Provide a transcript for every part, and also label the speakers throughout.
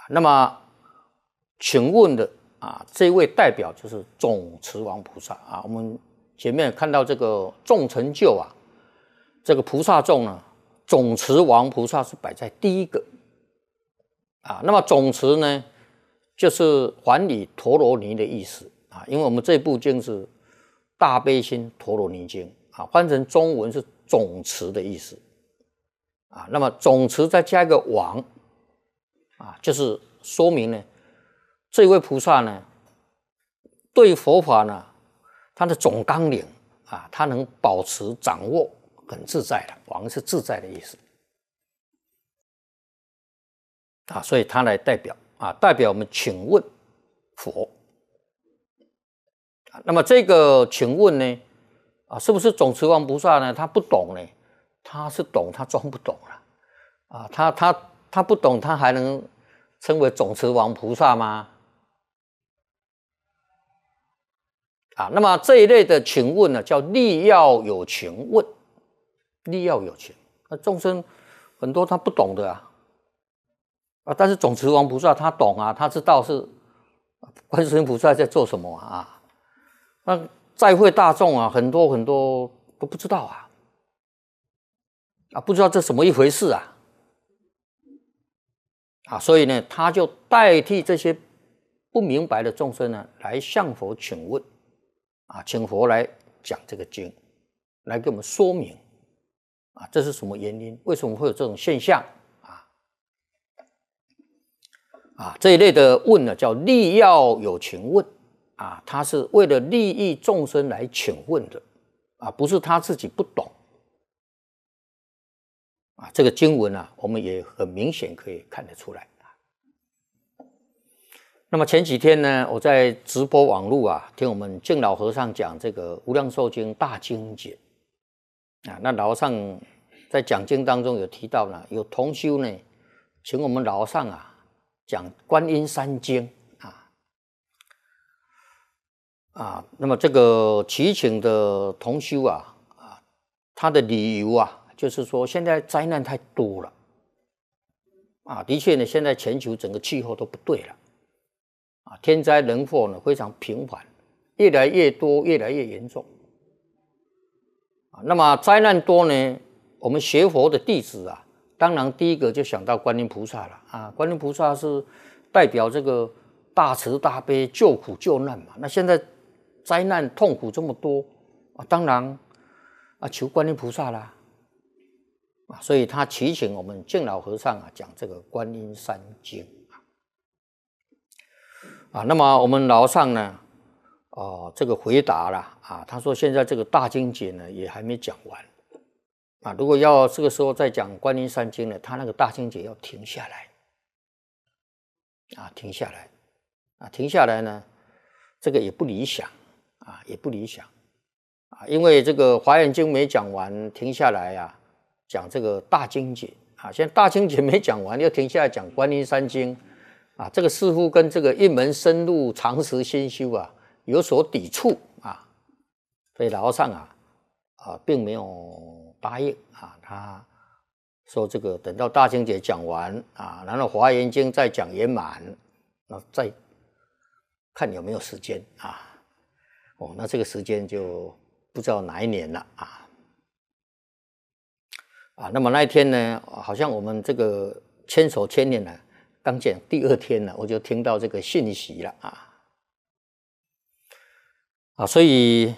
Speaker 1: 那么，请问的这位代表就是总持王菩萨啊。我们前面看到这个众成就这个菩萨众呢，总持王菩萨是摆在第一个那么总持呢，就是还礼陀罗尼的意思因为我们这部经是大悲心陀罗尼经翻成中文是总持的意思那么总持再加一个王就是说明呢，这位菩萨呢，对佛法呢，他的总纲领他能保持掌握很自在的，王是自在的意思所以他来代表我们请问佛那么这个请问呢是不是总持王菩萨呢？他不懂呢，他是懂，他装不懂了他不懂，他还能称为总持王菩萨吗？那么这一类的请问呢，叫力要有情问，力要有情。众生很多他不懂的但是总持王菩萨他懂他知道是观世音菩萨在做什么那在会大众很多很多都不知道不知道这什么一回事所以呢，他就代替这些不明白的众生呢，来向佛请问请佛来讲这个经，来给我们说明这是什么原因？为什么会有这种现象这一类的问呢，叫力要有情问他是为了利益众生来请问的不是他自己不懂这个经文我们也很明显可以看得出来那么前几天呢，我在直播网络听我们净老和尚讲这个《无量寿经》大经解那老和尚在讲经当中有提到呢，有同修呢，请我们老和尚讲观音三经那么这个祈请的同修他的理由就是说现在灾难太多了的确呢，现在全球整个气候都不对了天灾人祸呢非常频繁，越来越多，越来越严重那么灾难多呢，我们学佛的弟子当然第一个就想到观音菩萨了观音菩萨是代表这个大慈大悲救苦救难嘛。那现在灾难痛苦这么多当然求观音菩萨啦所以他祈请我们净老和尚讲这个观音三经那么我们老和尚呢这个回答了他说现在这个大经解呢也还没讲完如果要这个时候再讲观音三经呢，他那个大经解要停下来停下来呢，这个也不理想也不理想因为这个华严经没讲完，停下来讲这个大经解现在大经解没讲完，又停下来讲观音三经这个似乎跟这个一门深入常识心修有所抵触所以老和尚并没有答应他说这个等到大经解讲完然后华严经再讲圆满，那再看有没有时间那这个时间就不知道哪一年了那么那一天呢，好像我们这个千手千眼呢，刚讲第二天呢，我就听到这个信息了所以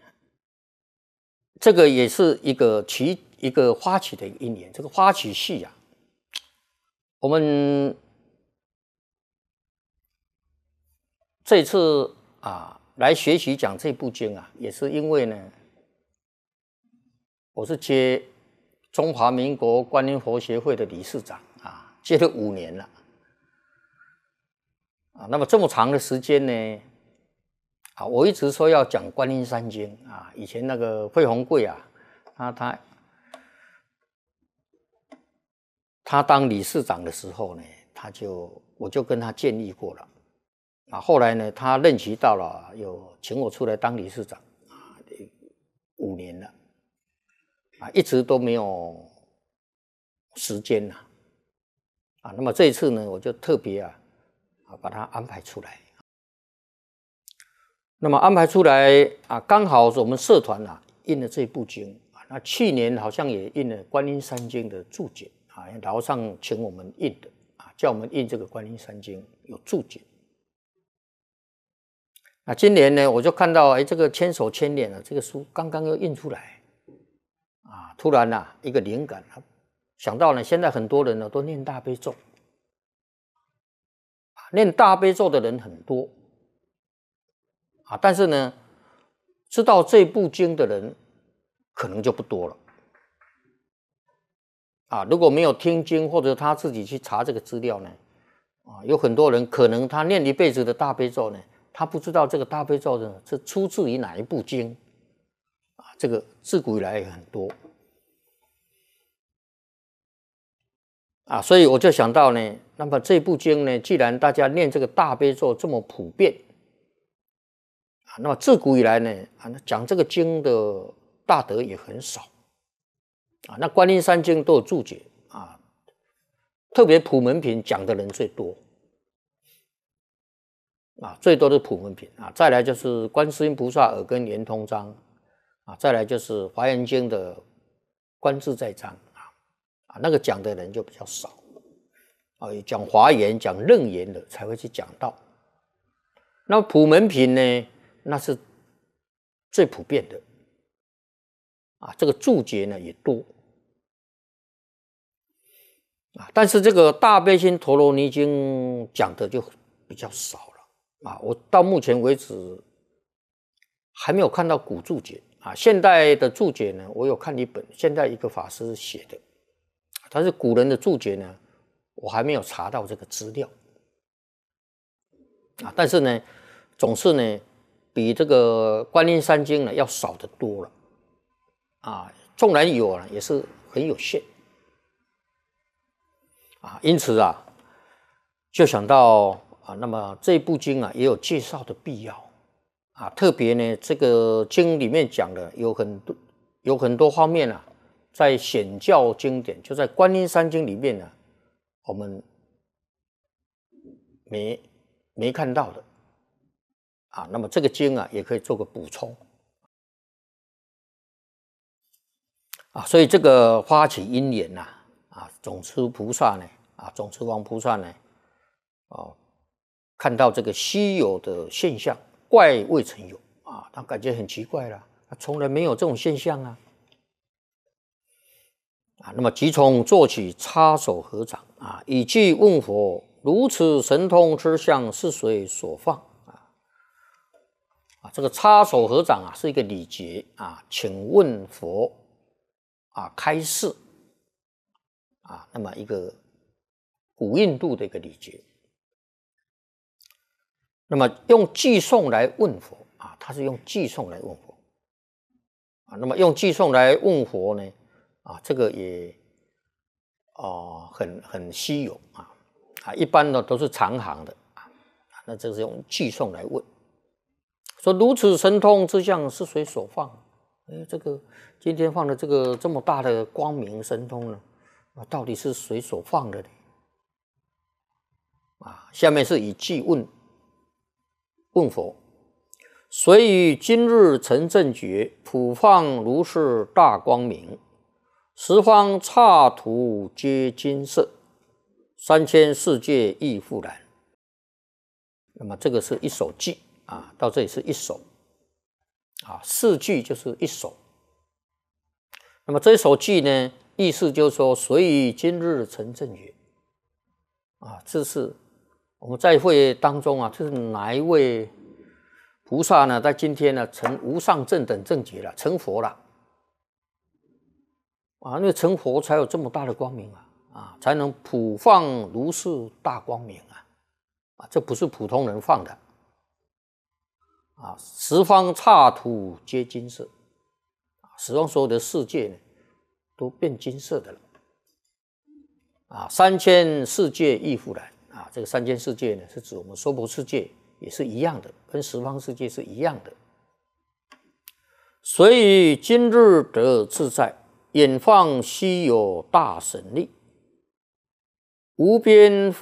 Speaker 1: 这个也是一个发起的一年，这个发起系我们这次来学习讲这部经也是因为呢，我是接中华民国观音佛协会的理事长接了5年了那么这么长的时间呢我一直说要讲观音三经以前那个惠宏贵他当理事长的时候呢，我就跟他建议过了后来呢，他任期到了，有请我出来当理事长5年了一直都没有时间那么这一次呢，我就特别把它安排出来。那么安排出来刚好是我们社团印了这部经那去年好像也印了《观音山经》的注解老和尚请我们印的叫我们印这个《观音山经》有注解。那今年呢，我就看到这个千手千眼这个书刚刚又印出来突然一个灵感想到呢，现在很多人呢都念大悲咒念大悲咒的人很多但是呢，知道这部经的人可能就不多了如果没有听经或者他自己去查这个资料呢有很多人可能他念一辈子的大悲咒呢，他不知道这个大悲咒呢是出自于哪一部经这个自古以来也很多所以我就想到呢，那么这部经呢，既然大家念这个大悲咒这么普遍那么自古以来呢讲这个经的大德也很少那观音山经都有注解特别普门品讲的人最多最多的普门品再来就是观世音菩萨耳根圆通章再来就是华严经的观自在章那个讲的人就比较少讲华严讲楞严的才会去讲到。那普门品呢，那是最普遍的这个注解呢也多但是这个大悲心陀罗尼经讲的就比较少了我到目前为止还没有看到古注解现代的注解呢，我有看一本现在一个法师写的，但是古人的注解呢，我还没有查到这个资料但是呢，总是呢比这个观音山经呢要少得多了纵然有也是很有限因此就想到那么这部经也有介绍的必要特别呢这个经里面讲的有很多方面在显教经典，就在观音山经里面呢，我们没看到的那么这个经也可以做个补充所以这个发起因缘总持菩萨呢总持王菩萨呢看到这个稀有的现象，怪未曾有他感觉很奇怪了，他从来没有这种现象那么即从做起，插手合掌以句问佛：如此神通之相是谁所放这个插手合掌是一个礼节请问佛开示那么一个古印度的一个礼节。那么用偈颂来问佛他是用偈颂来问佛那么用偈颂来问佛呢这个也很稀有一般呢都是长行的那这是用偈颂来问，说如此神通之相是谁所放？这个今天放的这个这么大的光明神通呢到底是谁所放的呢？下面是以偈问佛：谁于今日成正觉，普放如是大光明，十方刹土皆金色，三千世界亦复然。那么这个是一首偈到这里是一首四句就是一首。那么这一首偈呢，意思就是说，谁于今日成正觉这是我们在会当中这是哪一位菩萨呢？在今天呢，成无上正等正觉了，成佛了因为成佛才有这么大的光明才能普放如是大光明这不是普通人放的十方刹土皆金色十方所有的世界呢都变金色的了三千世界亦复然这个三千世界呢是指我们娑婆世界也是一样的，跟十方世界是一样的。所以今日得自在，远放稀有大神力无边